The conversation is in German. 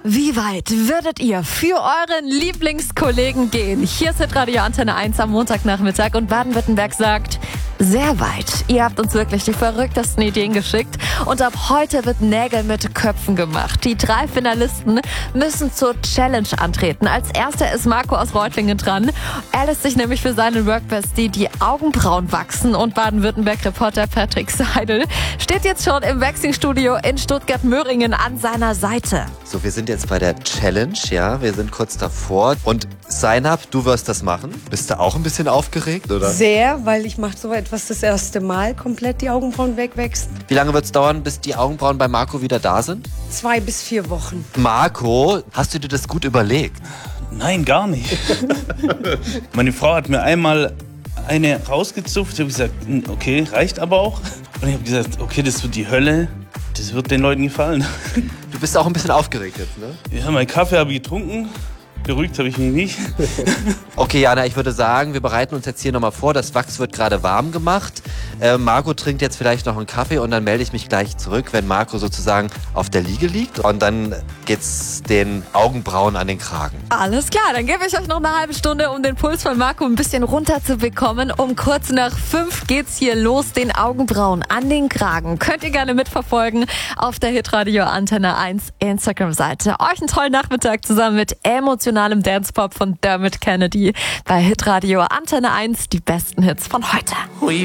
Wie weit würdet ihr für euren Lieblingskollegen gehen? Hier ist Hitradio Antenne 1 am Montagnachmittag und Baden-Württemberg sagt, sehr weit. Ihr habt uns wirklich die verrücktesten Ideen geschickt und ab heute wird Nägel mit Köpfen gemacht. Die 3 Finalisten müssen zur Challenge antreten. Als erster ist Marco aus Reutlingen dran. Er lässt sich nämlich für seinen Workbestie die Augenbrauen wachsen und Baden-Württemberg-Reporter Patrick Seidel steht jetzt schon im Waxing-Studio in Stuttgart-Möhringen an seiner Seite. So, wir sind jetzt bei der Challenge, ja, wir sind kurz davor. Und Zainab, du wirst das machen. Bist du auch ein bisschen aufgeregt, oder? Sehr, weil ich mache so etwas das erste Mal, komplett die Augenbrauen wegwachsen. Wie lange wird es dauern, bis die Augenbrauen bei Marco wieder da sind? 2 bis 4 Wochen. Marco, hast du dir das gut überlegt? Nein, gar nicht. Meine Frau hat mir einmal eine rausgezupft. Ich habe gesagt, okay, reicht aber auch. Und ich habe gesagt, okay, das wird die Hölle. Das wird den Leuten gefallen. Du bist auch ein bisschen aufgeregt jetzt, ne? Ja, meinen Kaffee habe ich getrunken. Beruhigt habe ich mich nicht. Okay, Jana, ich würde sagen, wir bereiten uns jetzt hier nochmal vor. Das Wachs wird gerade warm gemacht. Marco trinkt jetzt vielleicht noch einen Kaffee und dann melde ich mich gleich zurück, wenn Marco sozusagen auf der Liege liegt. Und dann geht's den Augenbrauen an den Kragen. Alles klar, dann gebe ich euch noch eine halbe Stunde, um den Puls von Marco ein bisschen runter zu bekommen. Um kurz nach 5 geht's hier los, den Augenbrauen an den Kragen. Könnt ihr gerne mitverfolgen auf der Hitradio Antenne 1 Instagram-Seite. Euch einen tollen Nachmittag zusammen mit emotionalem Dancepop von Dermot Kennedy bei Hitradio Antenne 1, die besten Hits von heute.